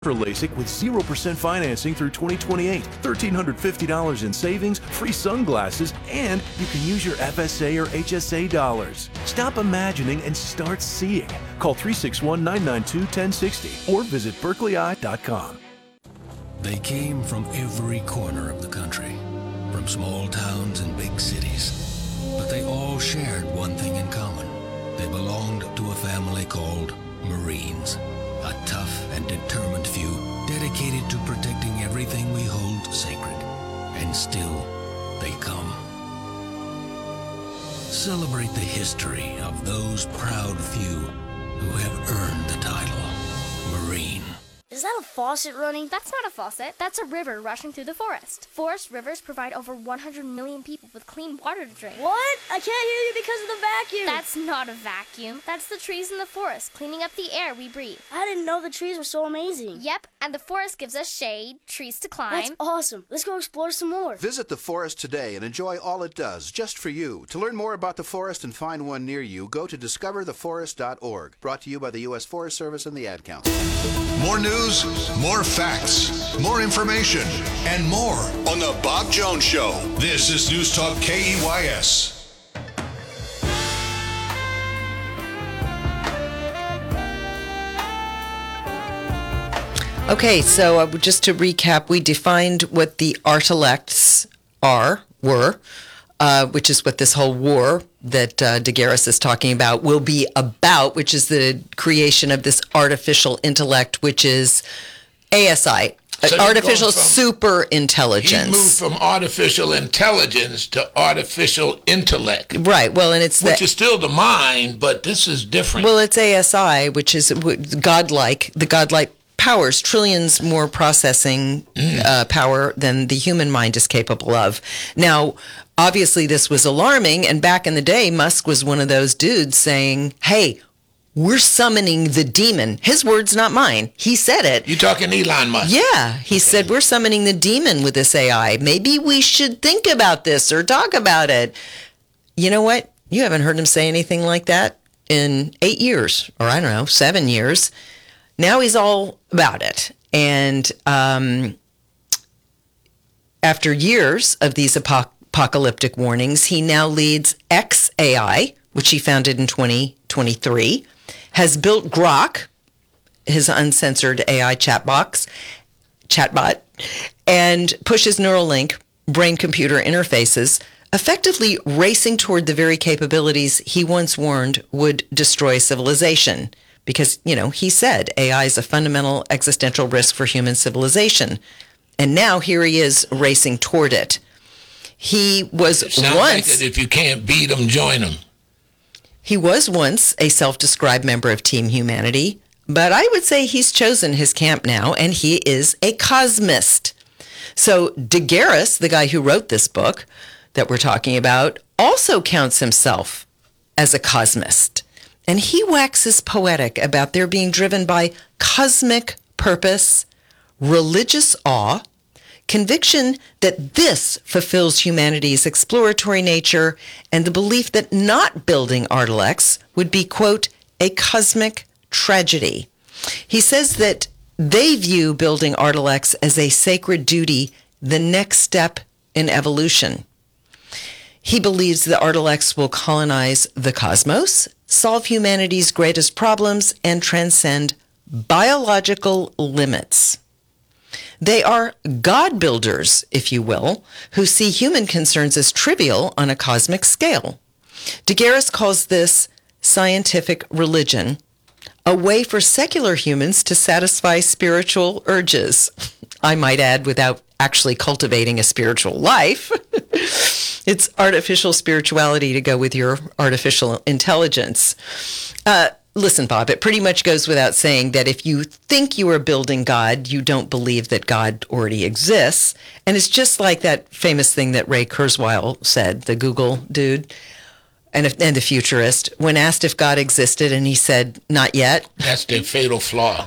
for LASIK with 0% financing through 2028, $1,350 in savings, free sunglasses, and you can use your FSA or HSA dollars. Stop imagining and start seeing. Call 361-992-1060 or visit berkeleyeye.com. They came from every corner of the country, from small towns and big cities. But they all shared one thing in common. They belonged to a family called Marines. A tough and determined few, dedicated to protecting everything we hold sacred. And still, they come. Celebrate the history of those proud few who have earned the title Marine. Is that a faucet running? That's not a faucet. That's a river rushing through the forest. Forest rivers provide over 100 million people with clean water to drink. What? I can't hear you because of the vacuum. That's not a vacuum. That's the trees in the forest cleaning up the air we breathe. I didn't know the trees were so amazing. Yep, and the forest gives us shade, trees to climb. That's awesome. Let's go explore some more. Visit the forest today and enjoy all it does, just for you. To learn more about the forest and find one near you, go to discovertheforest.org. Brought to you by the U.S. Forest Service and the Ad Council. More news, more facts, more information, and more on The Bob Jones Show. This is News Talk KEYS. Okay, so just to recap, we defined what the Artilects were, which is what this whole war that Daguerres is talking about will be about, which is the creation of this artificial intellect, which is ASI, So artificial super intelligence. He moved from artificial intelligence to artificial intellect. Right. Well, and it's which is still the mind, but this is different. Well, it's ASI, which is godlike, the godlike powers, trillions more processing power than the human mind is capable of. Now, obviously, this was alarming, and back in the day, Musk was one of those dudes saying, "Hey, we're summoning the demon." His words, not mine. He said it. You talking Elon Musk? Yeah. He said, we're summoning the demon with this AI. Maybe we should think about this or talk about it. You know what? You haven't heard him say anything like that in 8 years, or I don't know, 7 years. Now he's all about it. And after years of these apocalyptic warnings, he now leads xAI, which he founded in 2023, has built Grok, his uncensored AI chatbot, and pushes Neuralink brain-computer interfaces, effectively racing toward the very capabilities he once warned would destroy civilization. Because, you know, he said AI is a fundamental existential risk for human civilization. And now here he is racing toward it. He was once... Like that if you can't beat them, join them. He was once a self-described member of Team Humanity, but I would say he's chosen his camp now, and he is a cosmist. So Daguerres, the guy who wrote this book that we're talking about, also counts himself as a cosmist. And he waxes poetic about their being driven by cosmic purpose, religious awe, conviction that this fulfills humanity's exploratory nature, and the belief that not building Artilects would be, quote, a cosmic tragedy. He says that they view building Artilects as a sacred duty, the next step in evolution. He believes the Artilects will colonize the cosmos, solve humanity's greatest problems, and transcend biological limits. They are God builders, if you will, who see human concerns as trivial on a cosmic scale. Daguerres calls this scientific religion, a way for secular humans to satisfy spiritual urges. I might add, without actually cultivating a spiritual life. It's artificial spirituality to go with your artificial intelligence. Listen, Bob, it pretty much goes without saying that if you think you are building God, you don't believe that God already exists. And it's just like that famous thing that Ray Kurzweil said, the Google dude and the futurist, when asked if God existed, and he said, not yet. That's the fatal flaw.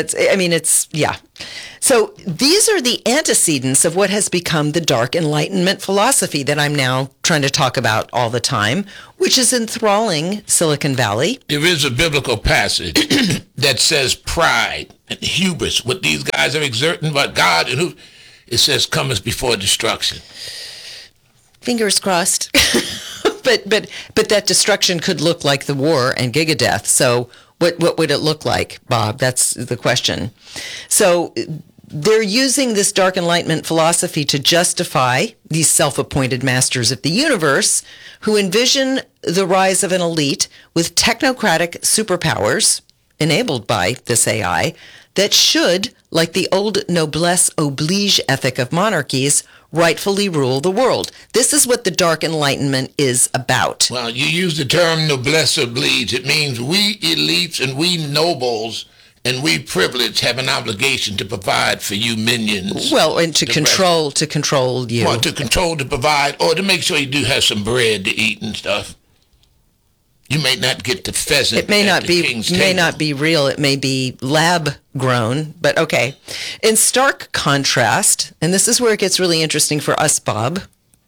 Yeah. So these are the antecedents of what has become the dark Enlightenment philosophy that I'm now trying to talk about all the time, which is enthralling Silicon Valley. There is a biblical passage that says pride and hubris, what these guys are exerting, but God, and who it says cometh before destruction. Fingers crossed. but that destruction could look like the war and gigadeath. So what would it look like, Bob? That's the question. So they're using this dark enlightenment philosophy to justify these self-appointed masters of the universe who envision the rise of an elite with technocratic superpowers enabled by this AI that should, like the old noblesse oblige ethic of monarchies, rightfully rule the world. This is what the dark enlightenment is about. Well, you use the term noblesse oblige. It means we elites and we nobles and we privileged have an obligation to provide for you minions. Well, and to control you. Well, to control, to provide, or to make sure you do have some bread to eat and stuff. You may not get the pheasant. It may not be real. It may be lab grown, but okay. In stark contrast, and this is where it gets really interesting for us, Bob,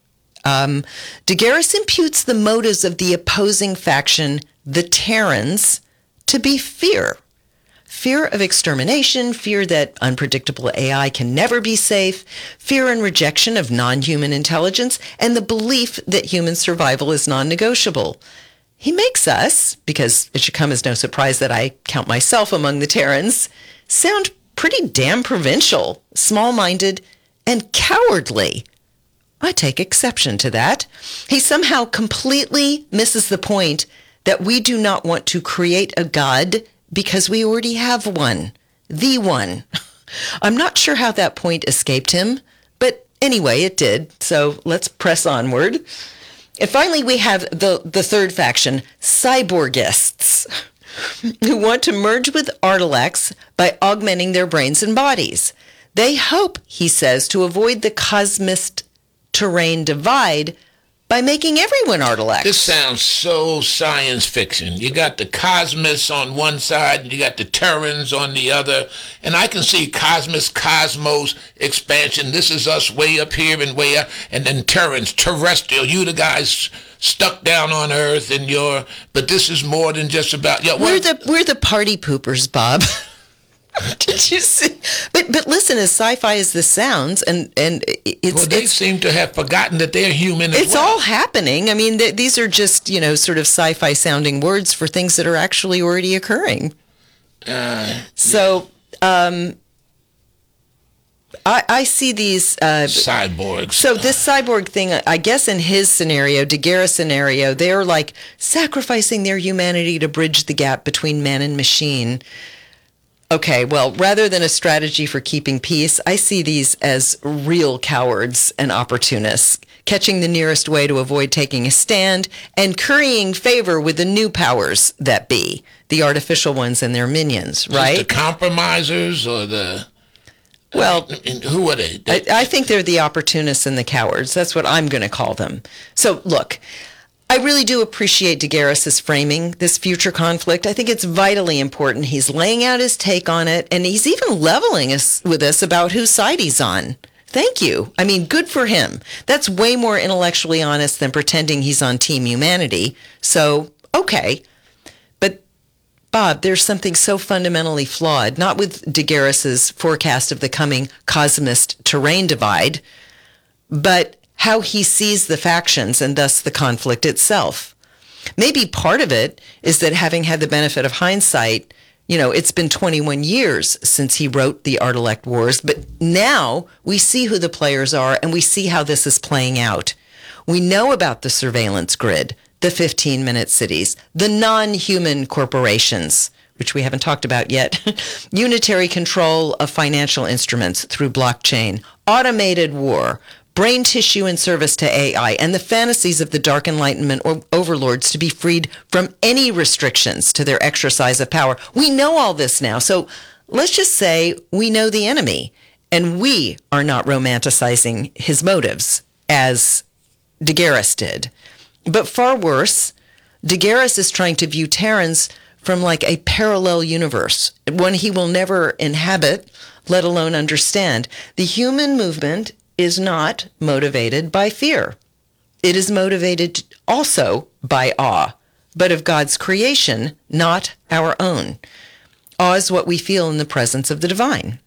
Degaris imputes the motives of the opposing faction, the Terrans, to be fear. Fear of extermination, fear that unpredictable AI can never be safe, fear and rejection of non-human intelligence, and the belief that human survival is non-negotiable. He makes us, because it should come as no surprise that I count myself among the Terrans, sound pretty damn provincial, small-minded, and cowardly. I take exception to that. He somehow completely misses the point that we do not want to create a god because we already have one, the one. I'm not sure how that point escaped him, but anyway, it did. So let's press onward. And finally, we have the third faction, cyborgists, who want to merge with Artilects by augmenting their brains and bodies. They hope, he says, to avoid the cosmist-terrain divide by making everyone Artilect. This sounds so science fiction. You got the Cosmos on one side, and you got the Terrans on the other, and I can see cosmos, expansion. This is us way up here and way up, and then Terrans, terrestrial. You the guys stuck down on Earth, and but this is more than just about. Yeah, we're the party poopers, Bob. Did you see? But listen, as sci-fi as this sounds, and they seem to have forgotten that they're human as well. It's all happening. I mean, these are just, sort of sci-fi sounding words for things that are actually already occurring. So, I see these cyborgs. So this cyborg thing, I guess in his scenario, Degaris scenario, they're like sacrificing their humanity to bridge the gap between man and machine. Okay, well, rather than a strategy for keeping peace, I see these as real cowards and opportunists, catching the nearest way to avoid taking a stand and currying favor with the new powers that be, the artificial ones and their minions, right? The compromisers or the... Well, who are they? I think they're the opportunists and the cowards. That's what I'm going to call them. So, look, I really do appreciate Degaris' framing this future conflict. I think it's vitally important. He's laying out his take on it, and he's even leveling us with us about whose side he's on. Thank you. I mean, good for him. That's way more intellectually honest than pretending he's on Team Humanity. So, okay. But, Bob, there's something so fundamentally flawed, not with Degaris' forecast of the coming cosmist-terrain divide, but how he sees the factions and thus the conflict itself. Maybe part of it is that having had the benefit of hindsight, it's been 21 years since he wrote the Artilect Wars, but now we see who the players are and we see how this is playing out. We know about the surveillance grid, the 15-minute cities, the non-human corporations, which we haven't talked about yet, unitary control of financial instruments through blockchain, automated war, brain tissue in service to AI, and the fantasies of the Dark Enlightenment overlords to be freed from any restrictions to their exercise of power. We know all this now, so let's just say we know the enemy, and we are not romanticizing his motives, as Degaris did. But far worse, Degaris is trying to view Terrans from like a parallel universe, one he will never inhabit, let alone understand. The human movement is not motivated by fear. It is motivated also by awe, but of God's creation, not our own. Awe is what we feel in the presence of the divine.